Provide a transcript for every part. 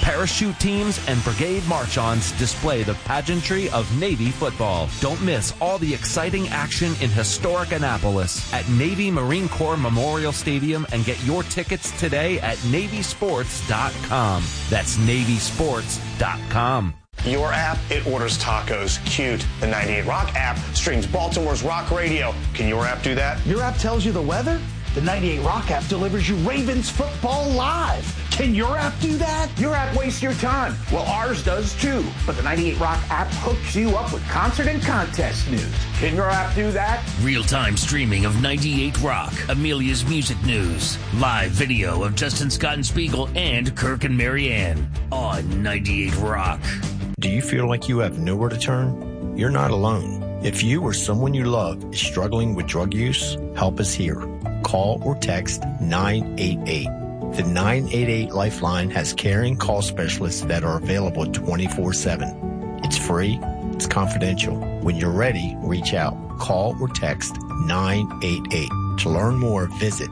Parachute teams and brigade march-ons display the pageantry of Navy football. Don't miss all the exciting action in historic Annapolis at Navy Marine Corps Memorial Stadium and get your tickets today at NavySports.com. That's NavySports.com. Your app, it orders tacos. Cute. The 98 Rock app streams Baltimore's rock radio. Can your app do that? Your app tells you the weather? The 98 Rock app delivers you Ravens football live. Can your app do that? Your app wastes your time. Well, ours does too. But the 98 Rock app hooks you up with concert and contest news. Can your app do that? Real-time streaming of 98 Rock, Amelia's music news, live video of Justin Scott and Spiegel and Kirk and Marianne on 98 Rock. Do you feel like you have nowhere to turn? You're not alone. If you or someone you love is struggling with drug use, help is here. Call or text 988. The 988 Lifeline has caring call specialists that are available 24/7. It's free. It's confidential. When you're ready, reach out. Call or text 988. To learn more, visit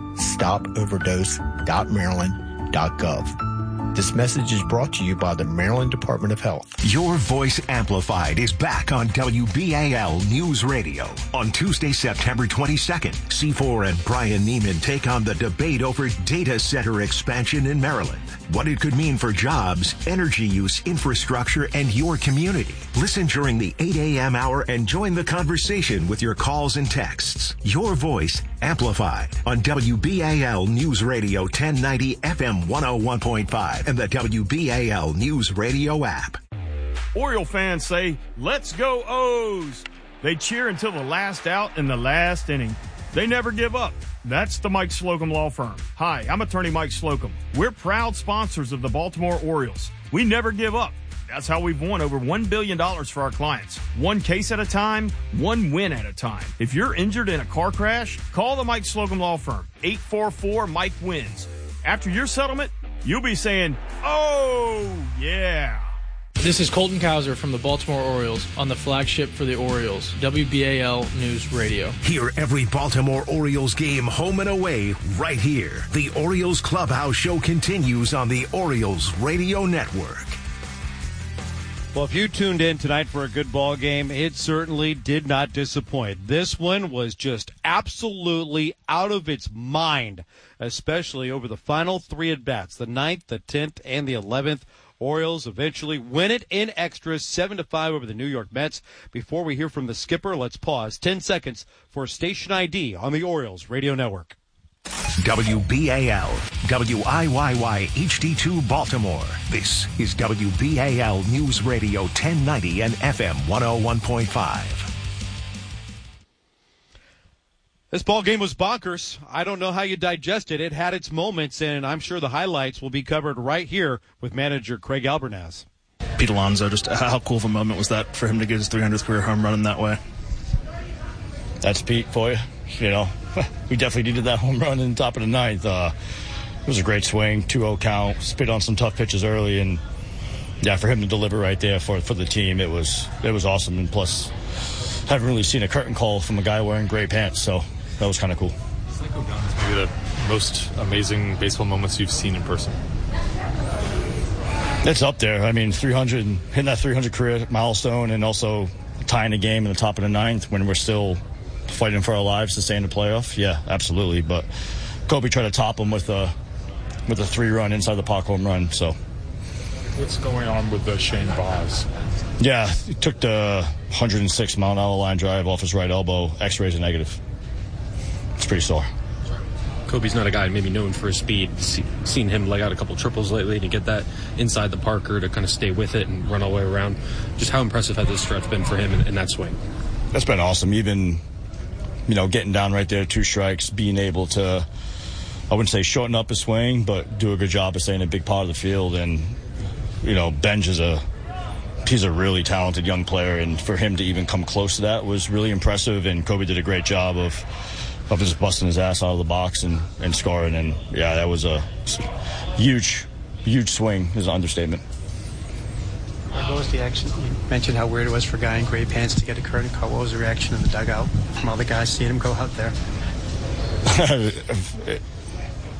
stopoverdose.maryland.gov. This message is brought to you by the Maryland Department of Health. Your Voice Amplified is back on WBAL News Radio. On Tuesday, September 22nd, C4 and Brian Neiman take on the debate over data center expansion in Maryland. What it could mean for jobs, energy use, infrastructure, and your community. Listen during the 8 a.m. hour and join the conversation with your calls and texts. Your Voice Amplified on WBAL News Radio 1090 FM 101.5 and the WBAL News Radio app. Oriole fans say, "Let's go O's." They cheer until the last out in the last inning. They never give up. That's the Mike Slocum Law Firm. Hi, I'm attorney Mike Slocum. We're proud sponsors of the Baltimore Orioles. We never give up. That's how we've won over $1 billion for our clients. One case at a time, one win at a time. If you're injured in a car crash, call the Mike Slocum Law Firm. 844-MIKE-WINS. After your settlement, you'll be saying, "Oh, yeah." This is Colton Cowser from the Baltimore Orioles on the flagship for the Orioles, WBAL News Radio. Hear every Baltimore Orioles game home and away right here. The Orioles Clubhouse Show continues on the Orioles Radio Network. Well, if you tuned in tonight for a good ball game, it certainly did not disappoint. This one was just absolutely out of its mind, especially over the final three at-bats, the 9th, the 10th, and the 11th. Orioles eventually win it in extras, 7-5 over the New York Mets. Before we hear from the skipper, let's pause 10 seconds for Station ID on the Orioles Radio Network. WBAL, WIYY HD2 Baltimore. This is WBAL News Radio 1090 and FM 101.5. This ball game was bonkers. I don't know how you digest it. It had its moments, and I'm sure the highlights will be covered right here with manager Craig Albernaz. Pete Alonso, just how cool of a moment was that for him to get his 300th career home run in that way? That's Pete for you. You know, we definitely needed that home run in the top of the 9th. It was a great swing, 2-0 count, spit on some tough pitches early, and yeah, for him to deliver right there for the team, it was awesome. And plus, haven't really seen a curtain call from a guy wearing gray pants, so that was kind of cool. It's like maybe the most amazing baseball moments you've seen in person. It's up there. I mean, 300, hitting that 300 career milestone, and also tying the game in the top of the 9th when we're still fighting for our lives to stay in the playoff. Yeah, absolutely. But Kobe tried to top him with a 3-run inside the park home run. So, what's going on with Shane Baz? Yeah, he took the 106-mile-an-hour line drive off his right elbow. X-rays are negative. It's pretty sore. Kobe's not a guy maybe known for his speed. Seen him leg out a couple triples lately to get that inside the Parker to kind of stay with it and run all the way around. Just how impressive has this stretch been for him in that swing? That's been awesome. Even, getting down right there, 2 strikes, being able to, I wouldn't say shorten up his swing, but do a good job of staying a big part of the field. And, Benj he's a really talented young player, and for him to even come close to that was really impressive. And Kobe did a great job of just busting his ass out of the box and scoring. And yeah, that was a huge swing is an understatement. What was the action? You mentioned how weird it was for a guy in gray pants to get a curtain call. What was the reaction in the dugout from all the guys seeing him go out there?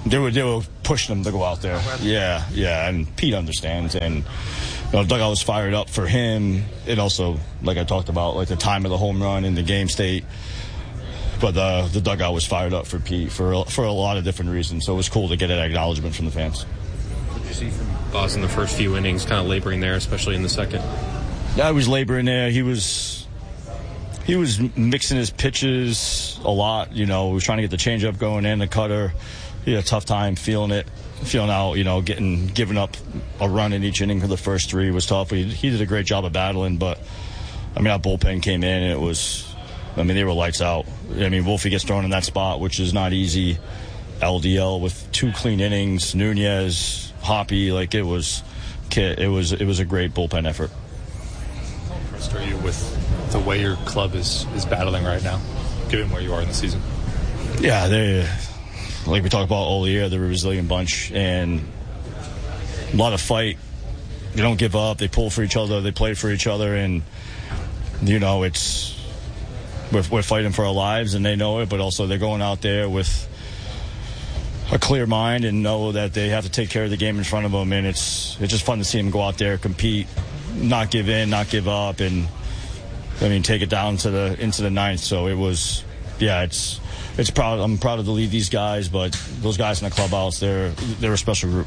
they were pushing him to go out there. Yeah, and Pete understands, and dugout was fired up for him. It also, like I talked about, like the time of the home run and the game state. But the dugout was fired up for Pete for a lot of different reasons. So it was cool to get an acknowledgement from the fans. What did you see from Boz in the first few innings, kind of laboring there, especially in the second? Yeah, he was laboring there. He was mixing his pitches a lot. He was trying to get the changeup going and the cutter. He had a tough time feeling out. Giving up a run in each inning for the first three was tough. He did a great job of battling, but our bullpen came in and it was. They were lights out. Wolfie gets thrown in that spot, which is not easy. LDL with 2 clean innings. Nunez, Hoppy, it was a great bullpen effort. How impressed are you with the way your club is battling right now, given where you are in the season? Yeah, they, like we talked about all year, they're a resilient bunch and a lot of fight. They don't give up. They pull for each other. They play for each other, and it's. We're fighting for our lives, and they know it, but also they're going out there with a clear mind and know that they have to take care of the game in front of them, and it's just fun to see them go out there, compete, not give in, not give up, and take it down into the ninth. So it was, it's proud. I'm proud to lead these guys, but those guys in the clubhouse, they're a special group.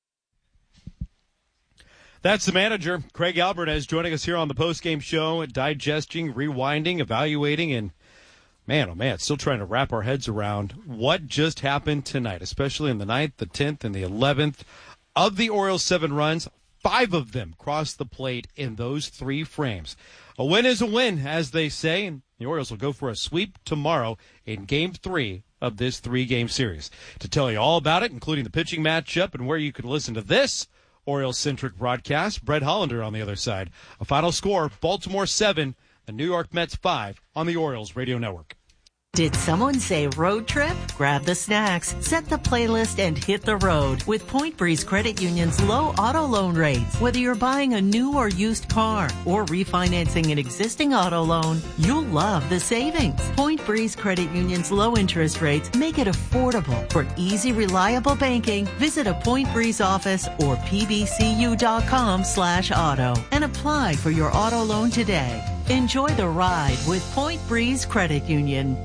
That's the manager, Craig Albertez, joining us here on the postgame show, digesting, rewinding, evaluating, and man, still trying to wrap our heads around what just happened tonight, especially in the 9th, the 10th, and the 11th. Of the Orioles' 7 runs, 5 of them crossed the plate in those 3 frames. A win is a win, as they say, and the Orioles will go for a sweep tomorrow in Game 3 of this 3-game series. To tell you all about it, including the pitching matchup and where you can listen to this Orioles-centric broadcast, Brett Hollander on the other side. A final score, Baltimore 7, the New York Mets 5 on the Orioles Radio Network. Did someone say road trip? Grab the snacks, set the playlist, and hit the road with Point Breeze Credit Union's low auto loan rates. Whether you're buying a new or used car or refinancing an existing auto loan, you'll love the savings. Point Breeze Credit Union's low interest rates make it affordable. For easy, reliable banking, visit a Point Breeze office or pbcu.com/auto and apply for your auto loan today. Enjoy the ride with Point Breeze Credit Union.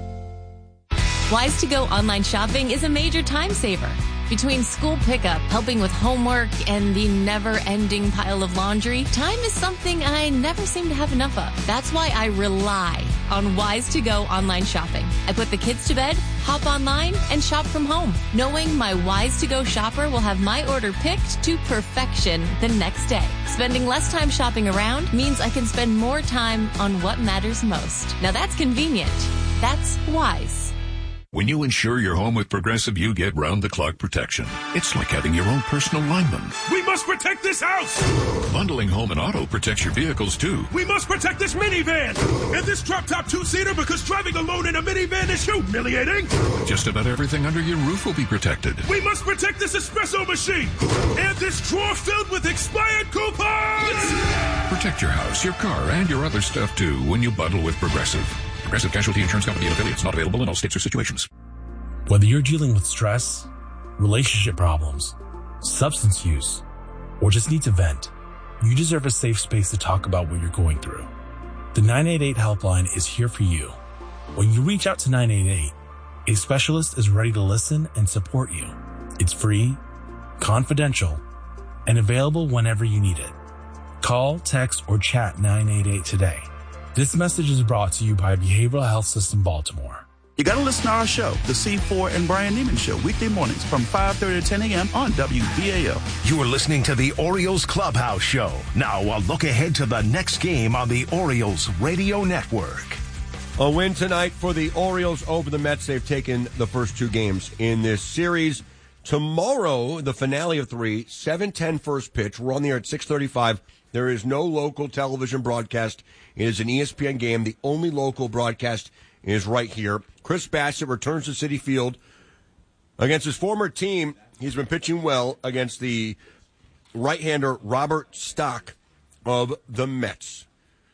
Wise2Go online shopping is a major time saver. Between school pickup, helping with homework, and the never-ending pile of laundry, time is something I never seem to have enough of. That's why I rely on Wise2Go online shopping. I put the kids to bed, hop online, and shop from home, knowing my Wise2Go shopper will have my order picked to perfection the next day. Spending less time shopping around means I can spend more time on what matters most. Now that's convenient. That's wise. When you insure your home with Progressive, you get round-the-clock protection. It's like having your own personal lineman. We must protect this house! Bundling home and auto protects your vehicles, too. We must protect this minivan! And this drop-top 2-seater, because driving alone in a minivan is humiliating! Just about everything under your roof will be protected. We must protect this espresso machine! And this drawer filled with expired coupons! Protect your house, your car, and your other stuff, too, when you bundle with Progressive. Progressive Casualty Insurance Company and affiliates. Not available in all states or situations. Whether you're dealing with stress, relationship problems, substance use, or just need to vent, you deserve a safe space to talk about what you're going through. The 988 helpline is here for you. When you reach out to 988, a specialist is ready to listen and support you. It's free, confidential, and available whenever you need it. Call, text, or chat 988 today. This message is brought to you by Behavioral Health System Baltimore. You got to listen to our show, the C4 and Brian Neiman Show, weekday mornings from 5:30 to 10 a.m. on WBAL. You are listening to the Orioles Clubhouse Show. Now, a look ahead to the next game on the Orioles Radio Network. A win tonight for the Orioles over the Mets. They've taken the first 2 games in this series. Tomorrow, the finale of 3, 7:10 first pitch. We're on the air at 6:35. There is no local television broadcast. It is an ESPN game. The only local broadcast is right here. Chris Bassett returns to Citi Field against his former team. He's been pitching well against the right-hander Robert Stock of the Mets.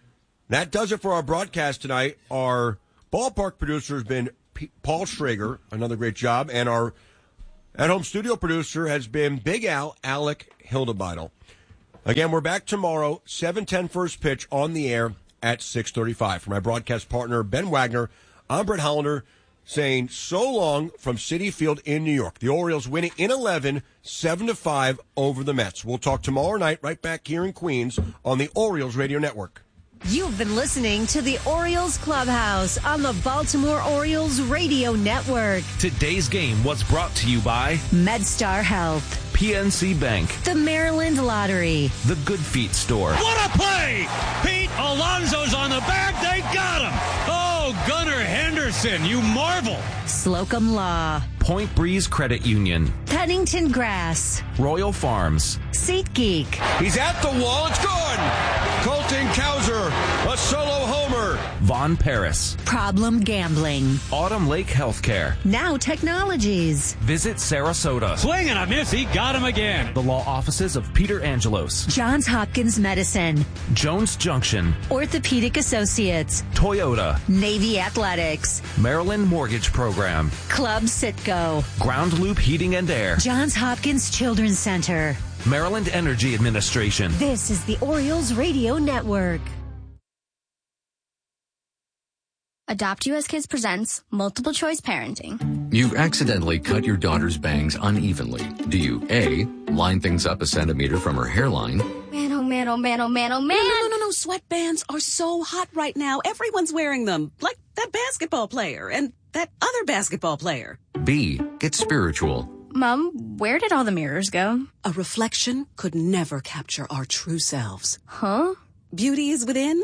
That does it for our broadcast tonight. Our ballpark producer has been Paul Schrager, another great job, and our At-home studio producer has been Big Al, Alec Hildebeidel. Again, we're back tomorrow, 7:10 first pitch on the air at 6:35. For my broadcast partner, Ben Wagner, I'm Brett Hollander saying so long from Citi Field in New York. The Orioles winning in 11, 7-5 over the Mets. We'll talk tomorrow night right back here in Queens on the Orioles Radio Network. You've been listening to the Orioles Clubhouse on the Baltimore Orioles Radio Network. Today's game was brought to you by MedStar Health, PNC Bank, the Maryland Lottery, the Good Feet Store. What a play! Pete Alonso's on the back. They got him. Oh, Gunnar Henderson, you marvel. Slocum Law, Point Breeze Credit Union, Pennington Grass, Royal Farms, SeatGeek. He's at the wall. It's gone. Colton Cowser, a solo homer. Von Paris, Problem Gambling, Autumn Lake Healthcare, Now Technologies. Visit Sarasota. Swing and a miss. He got him again. The law offices of Peter Angelos, Johns Hopkins Medicine, Jones Junction, Orthopedic Associates, Toyota, Navy Athletics, Maryland Mortgage Program, Club Citgo, Ground Loop Heating and Air, Johns Hopkins Children's Center, Maryland Energy Administration. This is the Orioles Radio Network. Adopt US Kids presents Multiple Choice Parenting. You've accidentally cut your daughter's bangs unevenly. Do you A, line things up a centimeter from her hairline? Man, oh man, oh man, oh man, oh man. No. Sweatbands are so hot right now. Everyone's wearing them. Like that basketball player and that other basketball player. B, get spiritual. Mom, where did all the mirrors go? A reflection could never capture our true selves. Huh? Beauty is within.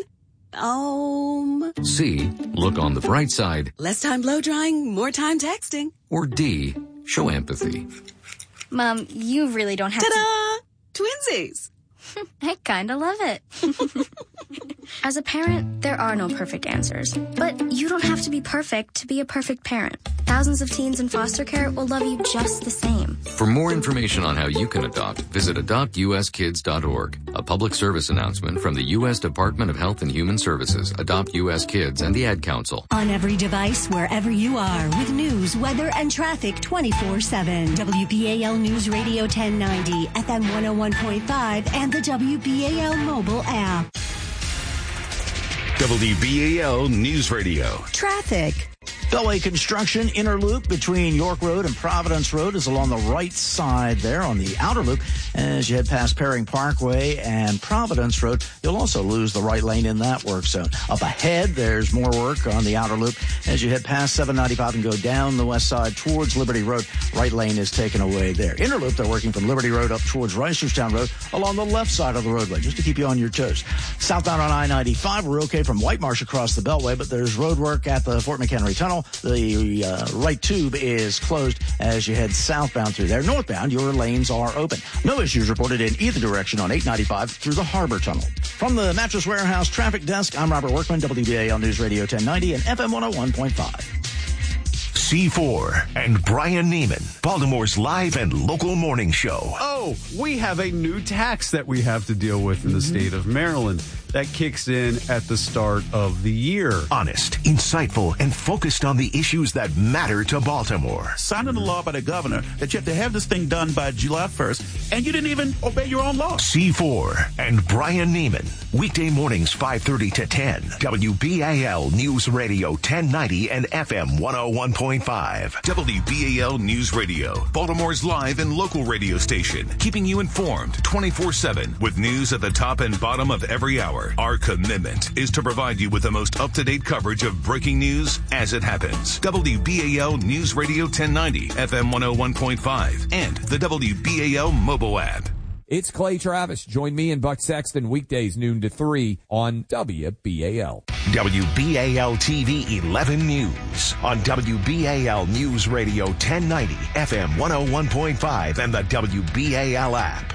C, look on the bright side. Less time blow drying, more time texting. Or D, show empathy. Mom, you really don't have Ta-da! Twinsies! I kinda love it. As a parent, there are no perfect answers. But you don't have to be perfect to be a perfect parent. Thousands of teens in foster care will love you just the same. For more information on how you can adopt, visit adoptuskids.org. A public service announcement from the U.S. Department of Health and Human Services, Adopt U.S. Kids, and the Ad Council. On every device, wherever you are, with news, weather, and traffic 24/7. WBAL News Radio 1090, FM 101.5, and the WBAL mobile app. WBAL News Radio. Traffic. Beltway Construction inner loop between York Road and Providence Road is along the right side there on the outer loop. As you head past Perring Parkway and Providence Road, you'll also lose the right lane in that work zone. Up ahead, there's more work on the outer loop. As you head past 795 and go down the west side towards Liberty Road, right lane is taken away there. Inner loop, they're working from Liberty Road up towards Reisterstown Road along the left side of the roadway, just to keep you on your toes. Southbound on I-95, we're okay from White Marsh across the Beltway, but there's road work at the Fort McHenry Tunnel. The right tube is closed as you head southbound through there. Northbound, your lanes are open. No issues reported in either direction on 895 through the Harbor Tunnel. From the Mattress Warehouse Traffic Desk, I'm Robert Workman, WBAL News Radio 1090 and FM 101.5. C4 and Brian Neiman, Baltimore's live and local morning show. Oh, we have a new tax that we have to deal with in the state of Maryland. That kicks in at the start of the year. Honest, insightful, and focused on the issues that matter to Baltimore. Signed into law by the governor that you have to have this thing done by July 1st, and you didn't even obey your own law. C4 and Brian Neiman, weekday mornings 5:30 to 10. WBAL News Radio 1090 and FM 101.5. WBAL News Radio, Baltimore's live and local radio station, keeping you informed 24/7 with news at the top and bottom of every hour. Our commitment is to provide you with the most up-to-date coverage of breaking news as it happens. WBAL News Radio 1090, FM 101.5, and the WBAL mobile app. It's Clay Travis. Join me and Buck Sexton weekdays noon to 3 on WBAL. WBAL TV 11 News on WBAL News Radio 1090, FM 101.5, and the WBAL app.